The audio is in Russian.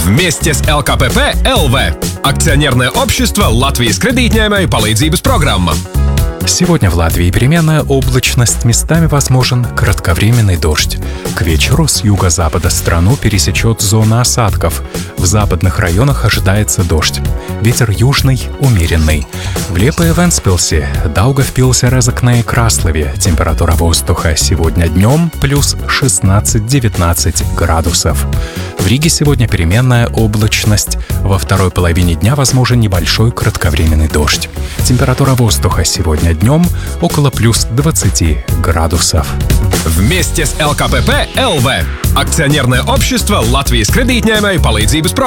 Вместе с ЛКПП ЛВ. Акционерное общество Латвijas kredītņēmēju palīdzības программа. Сегодня в Латвии переменная облачность, местами возможен кратковременный дождь. К вечеру с юго-запада страну пересечет зона осадков. В западных районах ожидается дождь. Ветер южный, умеренный. В Лепе и Вентспилсе, Даугавпилсе, Резекне и Краслове температура воздуха сегодня днем плюс 16-19 градусов. В Риге сегодня переменная облачность. Во второй половине дня возможен небольшой кратковременный дождь. Температура воздуха сегодня днем около плюс 20 градусов. Вместе с ЛКПП ЛВ. Акционерное общество Латвijas kredītņēmēju palīdzības программа.